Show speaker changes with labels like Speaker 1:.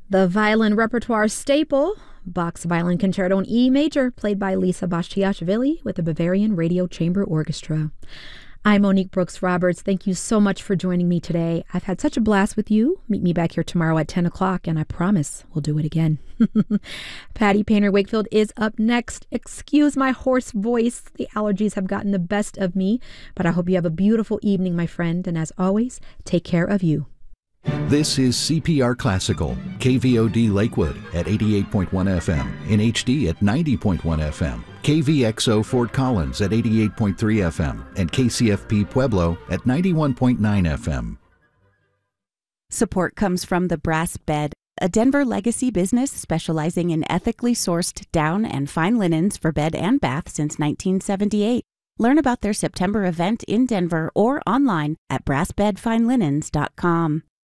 Speaker 1: The violin repertoire staple, Bach's Violin Concerto in E major, played by Lisa Bastiashvili with the Bavarian Radio Chamber Orchestra. I'm Monique Brooks Roberts. Thank you so much for joining me today. I've had such a blast with you. Meet me back here tomorrow at 10 o'clock, and I promise we'll do it again. Patty Painter Wakefield is up next. Excuse my hoarse voice. The allergies have gotten the best of me, but I hope you have a beautiful evening, my friend. And as always, take care of you.
Speaker 2: This is CPR Classical, KVOD Lakewood at 88.1 FM, in HD at 90.1 FM, KVXO Fort Collins at 88.3 FM, and KCFP Pueblo at 91.9 FM.
Speaker 3: Support comes from The Brass Bed, a Denver legacy business specializing in ethically sourced down and fine linens for bed and bath since 1978. Learn about their September event in Denver or online at brassbedfinelinens.com.